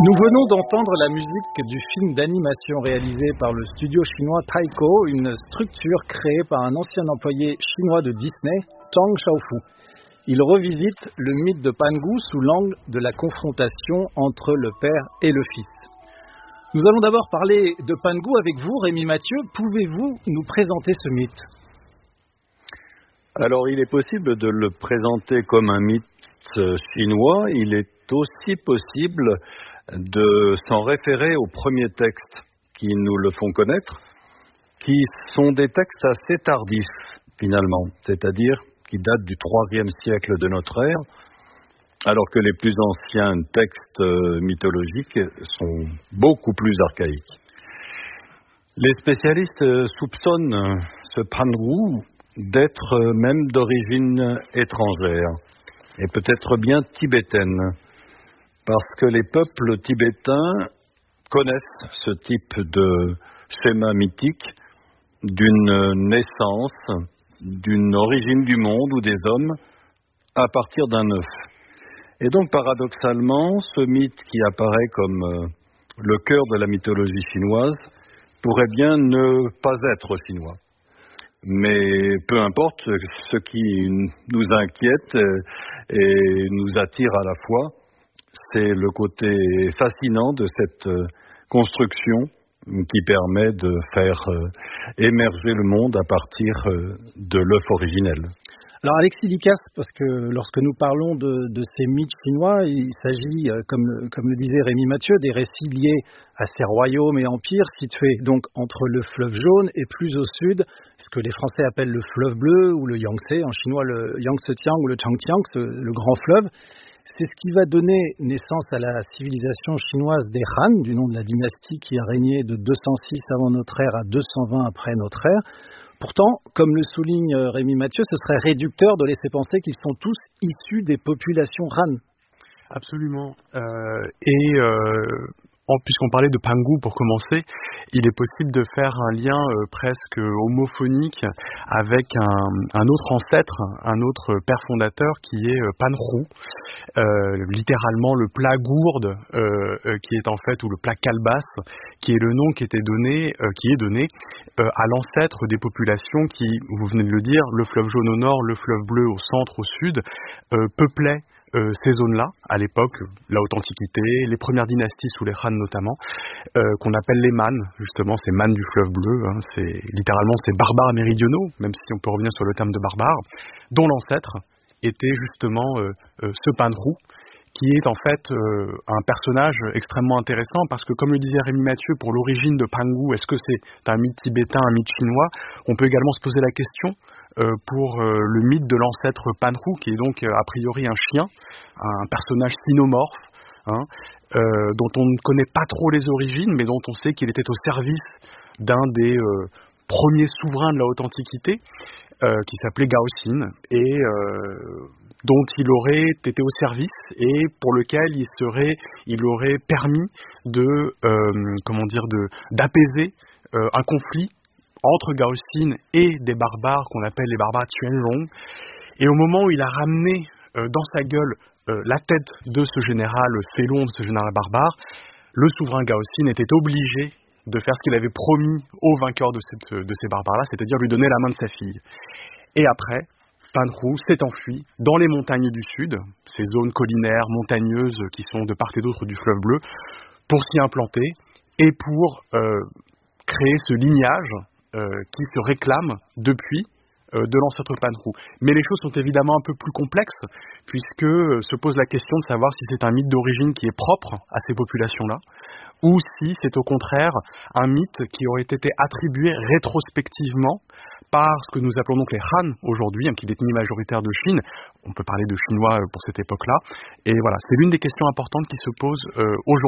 Nous venons d'entendre la musique du film d'animation réalisé par le studio chinois Taiko, une structure créée par un ancien employé chinois de Disney, Zhang Shaofu. Il revisite le mythe de Pangu sous l'angle de la confrontation entre le père et le fils. Nous allons d'abord parler de Pangu avec vous, Rémi Mathieu. Pouvez-vous nous présenter ce mythe ? Alors, il est possible de le présenter comme un mythe chinois. Il est aussi possible de s'en référer aux premiers textes qui nous le font connaître, qui sont des textes assez tardifs, finalement, c'est-à-dire qui datent du IIIe siècle de notre ère, alors que les plus anciens textes mythologiques sont beaucoup plus archaïques. Les spécialistes soupçonnent ce Pangu d'être même d'origine étrangère, et peut-être bien tibétaine, parce que les peuples tibétains connaissent ce type de schéma mythique d'une naissance, d'une origine du monde ou des hommes à partir d'un œuf. Et donc paradoxalement, ce mythe qui apparaît comme le cœur de la mythologie chinoise pourrait bien ne pas être chinois. Mais peu importe, ce qui nous inquiète et nous attire à la fois, c'est le côté fascinant de cette construction qui permet de faire émerger le monde à partir de l'œuf originel. Alors Alexis Licasse, parce que lorsque nous parlons de ces mythes chinois, il s'agit, comme le disait Rémi Mathieu, des récits liés à ces royaumes et empires situés donc entre le fleuve jaune et plus au sud, ce que les Français appellent le fleuve bleu ou le Yangtze, en chinois le Yangtze-Kiang ou le Changjiang, le grand fleuve. C'est ce qui va donner naissance à la civilisation chinoise des Han, du nom de la dynastie qui a régné de 206 avant notre ère à 220 après notre ère. Pourtant, comme le souligne Rémi Mathieu, ce serait réducteur de laisser penser qu'ils sont tous issus des populations Han. Absolument. Puisqu'on parlait de Pangu pour commencer, il est possible de faire un lien presque homophonique avec un autre ancêtre, un autre père fondateur qui est Panhu, littéralement le plat gourde, qui est en fait, ou le plat calebasse, qui est le nom qui est donné à l'ancêtre des populations qui, vous venez de le dire, le fleuve jaune au nord, le fleuve bleu au centre, au sud, peuplaient ces zones-là, à l'époque, la haute antiquité, les premières dynasties sous les Han notamment, qu'on appelle les Man, justement, ces Man du fleuve bleu, c'est littéralement ces barbares méridionaux, même si on peut revenir sur le terme de barbare, dont l'ancêtre était justement ce Panhu, qui est en fait un personnage extrêmement intéressant, parce que comme le disait Rémi Mathieu, pour l'origine de Pangu, est-ce que c'est un mythe tibétain, un mythe chinois? On peut également se poser la question pour le mythe de l'ancêtre Panhu, qui est donc a priori un chien, un personnage cynomorphe, dont on ne connaît pas trop les origines, mais dont on sait qu'il était au service d'un des premiers souverains de la haute antiquité, qui s'appelait Gao Xin, et dont il aurait été au service et pour lequel il aurait permis d'apaiser un conflit entre Gao Xin et des barbares qu'on appelle les barbares Qianlong. Et au moment où il a ramené dans sa gueule la tête de ce général félon, de ce général barbare, le souverain Gao Xin était obligé de faire ce qu'il avait promis au vainqueur de ces barbares-là, c'est-à-dire lui donner la main de sa fille. Et après, Panhu s'est enfui dans les montagnes du sud, ces zones collinaires, montagneuses qui sont de part et d'autre du fleuve bleu, pour s'y implanter et pour créer ce lignage qui se réclame depuis de l'ancêtre Panhu. Mais les choses sont évidemment un peu plus complexes, puisque se pose la question de savoir si c'est un mythe d'origine qui est propre à ces populations-là, ou si c'est au contraire un mythe qui aurait été attribué rétrospectivement par ce que nous appelons donc les Han aujourd'hui, qui est l'ethnie majoritaire de Chine. On peut parler de chinois pour cette époque-là. Et voilà, c'est l'une des questions importantes qui se posent aujourd'hui.